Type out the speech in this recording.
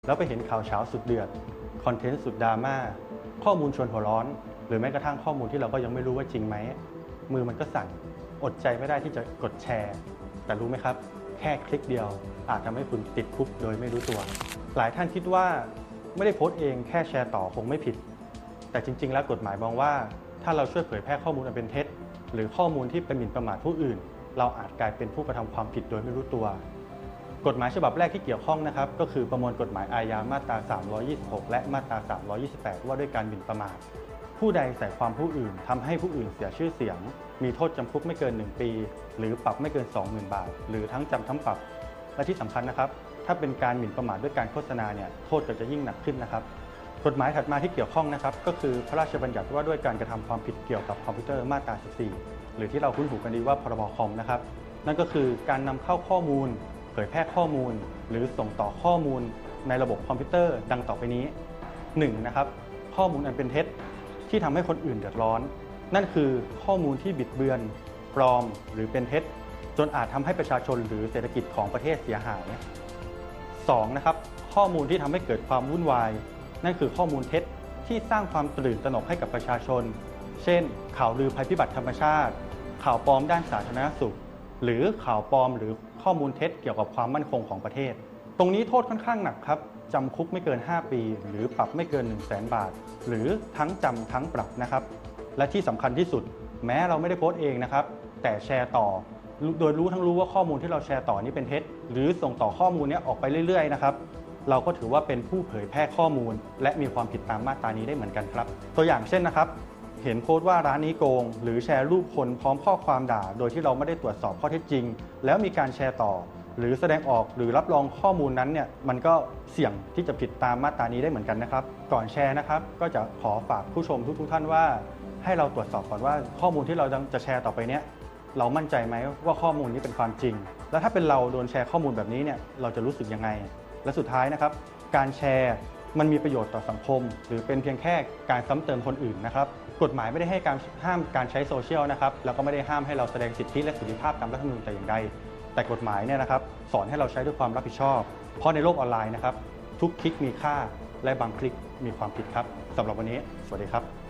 แล้วไปเห็นข่าวเช้าสุดเดือดคอนเทนต์สุดดราม่าข้อมูลชวนหัวร้อนหรือแม้กระทั่งข้อมูลที่เราก็ยังไม่รู้ว่าจริงไหมมือมันก็สั่นอดใจไม่ได้ที่จะกดแชร์แต่รู้ไหมครับแค่คลิกเดียวอาจทำให้คุณติดคุกโดยไม่รู้ตัวหลายท่านคิดว่าไม่ได้โพสต์เองแค่แชร์ต่อคงไม่ผิดแต่จริงๆแล้วกฎหมายมองว่าถ้าเราช่วยเผยแพร่ข้อมูลอันเป็นเท็จหรือข้อมูลที่เป็นหมิ่นประมาทผู้อื่นเราอาจกลายเป็นผู้กระทำความผิดโดยไม่รู้ตัวกฎหมายฉบับแรกที่เกี่ยวข้องนะครับก็คือประมวลกฎหมายอาญามาตรา 326 และมาตรา 328 ว่าด้วยการหมิ่นประมาทผู้ใดใส่ความผู้อื่นทำให้ผู้อื่นเสียชื่อเสียงมีโทษจำคุกไม่เกิน1 ปีหรือปรับไม่เกิน 20,000 บาทหรือทั้งจำทั้งปรับและที่สำคัญนะครับถ้าเป็นการหมิ่นประมาทด้วยการโฆษณาเนี่ยโทษก็จะยิ่งหนักขึ้นนะครับกฎหมายถัดมาที่เกี่ยวข้องนะครับก็คือพระราชบัญญัติว่าด้วยการกระทำความผิดเกี่ยวกับคอมพิวเตอร์มาตรา 14 หรือที่เราคุ้นหูกันดีว่าพรบคอมนะครับนั่นก็คือการนำเข้าข้อมูลเผยแพร่ข้อมูลหรือส่งต่อข้อมูลในระบบคอมพิวเตอร์ดังต่อไปนี้ 1. นะครับข้อมูลอันเป็นเท็จที่ทำให้คนอื่นเดือดร้อนนั่นคือข้อมูลที่บิดเบือนปลอมหรือเป็นเท็จจนอาจทำให้ประชาชนหรือเศรษฐกิจของประเทศเสียหาย 2. นะครับข้อมูลที่ทำให้เกิดความวุ่นวายนั่นคือข้อมูลเท็จที่สร้างความตื่นตระหนกให้กับประชาชนเช่นข่าวลือภัยพิบัติธรรมชาติข่าวปลอมด้านสาธารณสุขหรือข่าวปลอมหรือข้อมูลเท็จเกี่ยวกับความมั่นคงของประเทศตรงนี้โทษค่อนข้างหนักครับจำคุกไม่เกิน5 ปีหรือปรับไม่เกิน 100,000 บาทหรือทั้งจำทั้งปรับนะครับและที่สำคัญที่สุดแม้เราไม่ได้โพสต์เองนะครับแต่แชร์ต่อโดยรู้ทั้งรู้ว่าข้อมูลที่เราแชร์ต่อนี้เป็นเท็จหรือส่งต่อข้อมูลนี้ออกไปเรื่อยๆนะครับเราก็ถือว่าเป็นผู้เผยแพร่ข้อมูลและมีความผิดตามมาตรานี้ได้เหมือนกันครับตัวอย่างเช่นนะครับเห็นโพสต์ว่าร้านนี้โกงหรือแชร์รูปคนพร้อมข้อความด่าโดยที่เราไม่ได้ตรวจสอบข้อเท็จจริงแล้วมีการแชร์ต่อหรือแสดงออกหรือรับรองข้อมูลนั้นเนี่ยมันก็เสี่ยงที่จะผิดตามมาตรานี้ได้เหมือนกันนะครับก่อนแชร์นะครับก็จะขอฝากผู้ชมทุกท่านว่าให้เราตรวจสอบก่อนว่าข้อมูลที่เราจะแชร์ต่อไปเนี้ยเรามั่นใจไหมว่าข้อมูลนี้เป็นความจริงแล้วถ้าเป็นเราโดนแชร์ข้อมูลแบบนี้เนี่ยเราจะรู้สึกยังไงและสุดท้ายนะครับการแชร์มันมีประโยชน์ต่อสังคมหรือเป็นเพียงแค่การซ้ำเติมคนอื่นนะครับกฎหมายไม่ได้ให้การห้ามการใช้โซเชียลนะครับแล้วก็ไม่ได้ห้ามให้เราแสดงสิทธิและเสรีภาพตามรัฐธรรมนูญแต่อย่างใดแต่กฎหมายเนี่ยนะครับสอนให้เราใช้ด้วยความรับผิดชอบเพราะในโลกออนไลน์นะครับทุกคลิกมีค่าและบางคลิกมีความผิดครับสำหรับวันนี้สวัสดีครับ